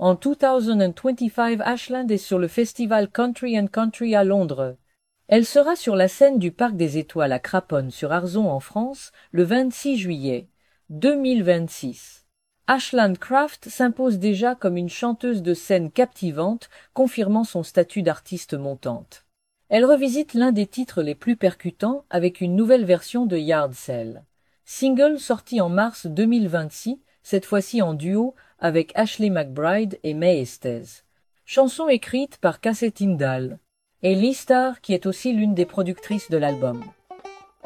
En 2025, Ashland est sur le festival Country and Country à Londres. Elle sera sur la scène du Parc des Étoiles à Craponne sur Arzon en France le 26 juillet 2026. Ashland Craft s'impose déjà comme une chanteuse de scène captivante, confirmant son statut d'artiste montante. Elle revisite l'un des titres les plus percutants avec une nouvelle version de Yard Sale. Single sorti en mars 2026, cette fois-ci en duo avec Ashley McBryde et May Estes. Chanson écrite par Casey Tyndall et Lee Starr qui est aussi l'une des productrices de l'album.